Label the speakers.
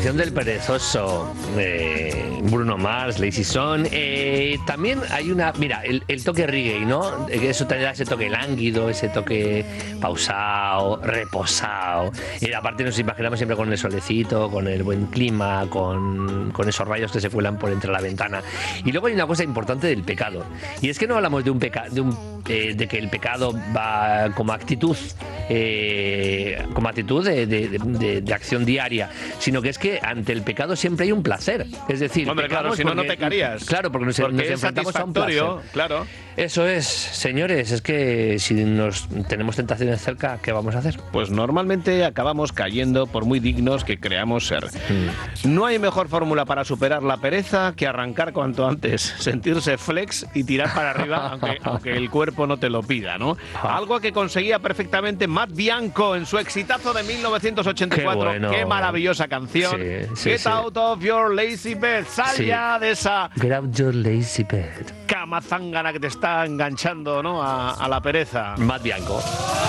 Speaker 1: canción del perezoso, Bruno Mars, Lazy Song. También hay una, mira, el toque reggae, ¿no? Eso te da ese toque lánguido, ese toque pausado, reposado. Y aparte nos imaginamos siempre con el solecito, con el buen clima, con esos rayos que se cuelan por entre la ventana. Y luego hay una cosa importante del pecado. Y es que no hablamos de que el pecado va como actitud de acción diaria, sino que es que ante el pecado siempre hay un placer. Es decir,
Speaker 2: hombre, claro, si no, no pecarías.
Speaker 1: Claro, porque nos enfrentamos a un placer.
Speaker 2: Claro.
Speaker 1: Eso es, señores, es que si nos tenemos tentaciones cerca, ¿qué vamos a hacer?
Speaker 2: Pues normalmente acabamos cayendo por muy dignos que creamos ser. No hay mejor fórmula para superar la pereza que arrancar cuanto antes, sentirse flex y tirar para arriba, aunque el cuerpo no te lo pida, ¿no? Algo que conseguía perfectamente Matt Bianco en su exitazo de 1984.
Speaker 1: Qué bueno.
Speaker 2: Qué maravillosa canción.
Speaker 1: Sí,
Speaker 2: Get out of your lazy bed. Sal ya de esa
Speaker 1: Get out your lazy bed.
Speaker 2: cama zángana que te está enganchando, ¿no? a la pereza.
Speaker 1: Matt Bianco.